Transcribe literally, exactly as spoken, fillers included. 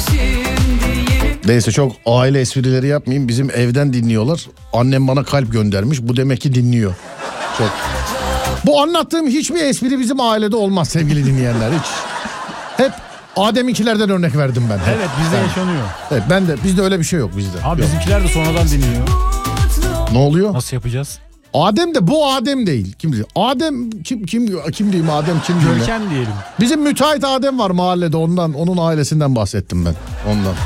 Neyse çok aile esprileri yapmayayım. Bizim evden dinliyorlar. Annem bana kalp göndermiş. Bu demek ki dinliyor. Çok. Bu anlattığım hiçbir espri bizim ailede olmaz sevgili dinleyenler. Hiç. Hep Adem'inkilerden örnek verdim ben. Evet bizde ben, yaşanıyor. Evet ben de bizde öyle bir şey yok bizde. Abi yok. Bizimkiler de sonradan dinliyor. Ne oluyor? Nasıl yapacağız? Adem de bu Adem değil. Kim diyor? Adem kim kim kim diyeyim Adem kim diyeyim? Görkem diyelim. Bizim müteahhit Adem var mahallede ondan onun ailesinden bahsettim ben ondan.